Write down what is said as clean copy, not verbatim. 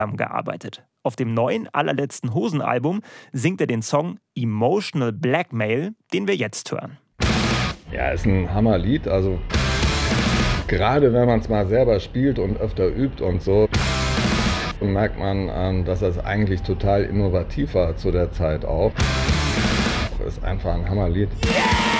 gearbeitet. Auf dem neuen, allerletzten Hosen-Album singt er den Song Emotional Blackmail, den wir jetzt hören. Ja, ist ein Hammerlied, also gerade wenn man es mal selber spielt und öfter übt und so, merkt man, dass das eigentlich total innovativ war zu der Zeit auch. Ist einfach ein Hammerlied.